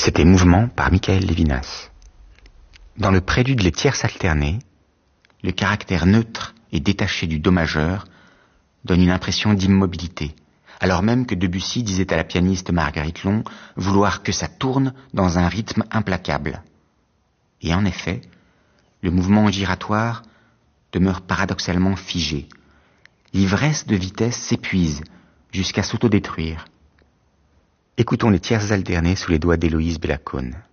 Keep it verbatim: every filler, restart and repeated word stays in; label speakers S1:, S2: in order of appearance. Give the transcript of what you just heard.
S1: C'était Mouvement par Michael Levinas. Dans le prélude Les tierces alternées, le caractère neutre et détaché du do majeur donne une impression d'immobilité, alors même que Debussy disait à la pianiste Marguerite Long vouloir que ça tourne dans un rythme implacable. Et en effet, le mouvement giratoire demeure paradoxalement figé. L'ivresse de vitesse s'épuise jusqu'à s'autodétruire. Écoutons les tierces alternées sous les doigts d'Héloïse Bellacone.